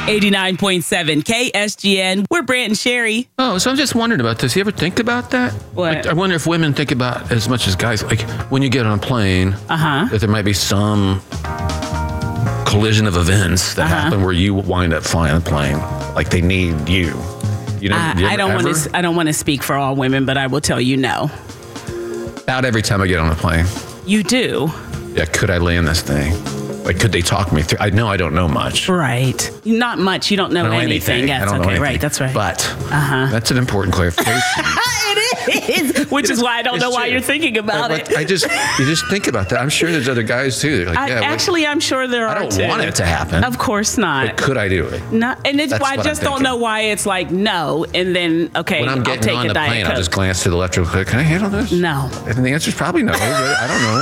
89.7 KSGN. We're Brant and Sherry. Oh, so I'm just wondering about this. You ever think about that? What? Like, I wonder if women think about as much as guys. Like when you get on a plane, that there might be some collision of events that happen where you wind up flying the plane. Like they need you. You know, I don't want to speak for all women, but I will tell you no. About every time I get on a plane. You do. Yeah, could I land this thing? Like, could they talk me through? I know I don't know much. Right. Not much. You don't know anything. I That's don't know okay. anything. Right. That's right. But that's an important clarification. It is. Which is why I don't know why you're thinking about it. You just think about that. I'm sure there's other guys too. Like, actually, I'm sure there are. I don't too. want it to happen. Of course not. But could I do it? No, and it's why I just don't know why it's like no, and then okay. When I'm getting on the plane, I'll just glance to the left real quick. Can I handle this? No. And the answer's probably no. I don't know.